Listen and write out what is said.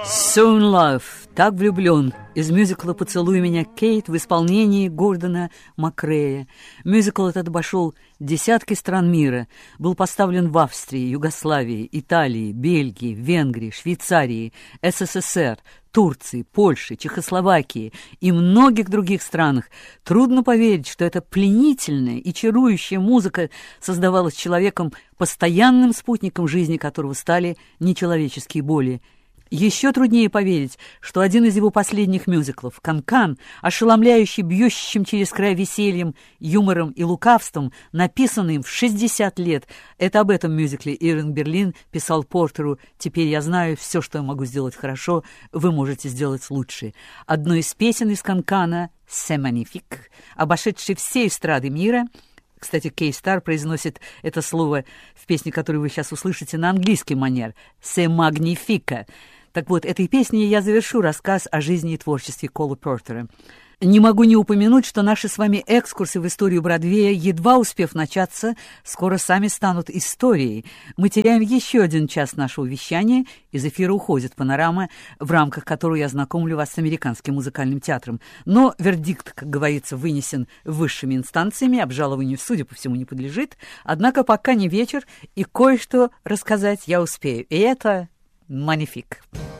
So in Love, так влюблен, из мюзикла «Поцелуй меня, Кейт» в исполнении Гордона Макрея. Мюзикл этот обошел десятки стран мира, был поставлен в Австрии, Югославии, Италии, Бельгии, Венгрии, Швейцарии, СССР, Турции, Польши, Чехословакии и многих других странах. Трудно поверить, что эта пленительная и чарующая музыка создавалась человеком, постоянным спутником жизни которого стали нечеловеческие боли. Еще труднее поверить, что один из его последних мюзиклов «Канкан», ошеломляющий бьющим через край весельем, юмором и лукавством, написанный им в 60 лет, это об этом мюзикле Ирвинг Берлин писал Портеру: «Теперь я знаю, все, что я могу сделать хорошо, вы можете сделать лучше». Одной из песен из «Канкана» «C'est magnifique», обошедшей все эстрады мира. Кстати, Кей Стар произносит это слово в песне, которую вы сейчас услышите, на английский манер «C'est magnifique». Так вот, этой песней я завершу рассказ о жизни и творчестве Кола Портера. Не могу не упомянуть, что наши с вами экскурсы в историю Бродвея, едва успев начаться, скоро сами станут историей. Мы теряем еще 1 час нашего вещания, из эфира уходит панорама, в рамках которой я знакомлю вас с Американским музыкальным театром. Но вердикт, как говорится, вынесен высшими инстанциями, обжалованию, судя по всему, не подлежит. Однако пока не вечер, и кое-что рассказать я успею. И это... Magnifique.